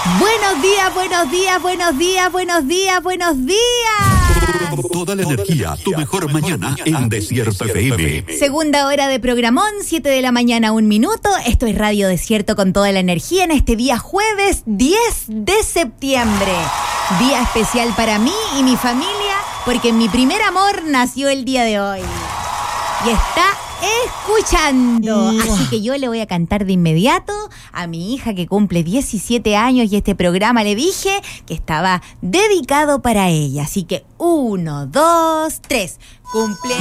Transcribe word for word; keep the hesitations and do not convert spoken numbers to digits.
Buenos días, buenos días, buenos días, buenos días, buenos días. Toda la energía, tu mejor mañana en Desierto F M. Segunda hora de programón, siete de la mañana, un minuto. Esto es Radio Desierto con toda la energía en este día jueves diez de septiembre. Día especial para mí y mi familia porque mi primer amor nació el día de hoy. Y está escuchando. Así que yo le voy a cantar de inmediato a mi hija que cumple diecisiete años y este programa le dije que estaba dedicado para ella. Así que uno, dos, tres. Cumple